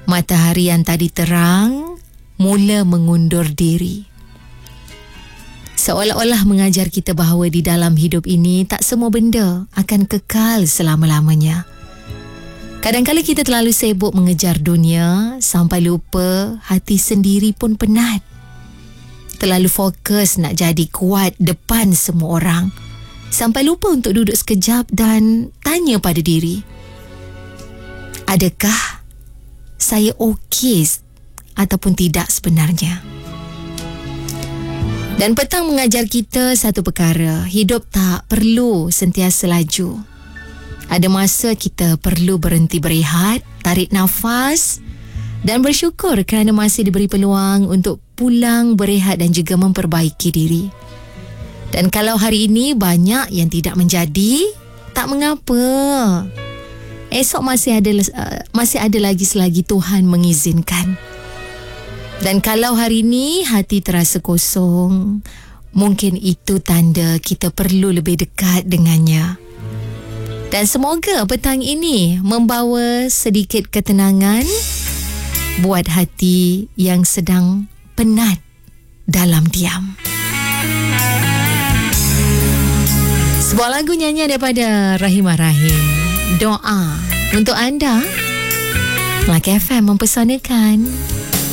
Matahari yang tadi terang mula mengundur diri. Seolah-olah mengajar kita bahawa di dalam hidup ini tak semua benda akan kekal selama-lamanya. Kadang-kadang kita terlalu sibuk mengejar dunia sampai lupa hati sendiri pun penat. Terlalu fokus nak jadi kuat depan semua orang sampai lupa untuk duduk sekejap dan tanya pada diri, adakah saya okey ataupun tidak sebenarnya? Dan petang mengajar kita satu perkara, hidup tak perlu sentiasa laju. Ada masa kita perlu berhenti berehat, tarik nafas dan bersyukur kerana masih diberi peluang untuk pulang berehat dan juga memperbaiki diri. Dan kalau hari ini banyak yang tidak menjadi, tak mengapa. Esok masih ada lagi selagi Tuhan mengizinkan. Dan kalau hari ini hati terasa kosong, mungkin itu tanda kita perlu lebih dekat dengannya. Dan semoga petang ini membawa sedikit ketenangan buat hati yang sedang penat dalam diam. Sebuah lagu nyanyian daripada Rahimah Rahim, Doa untuk anda. Melaka FM mempersanakan.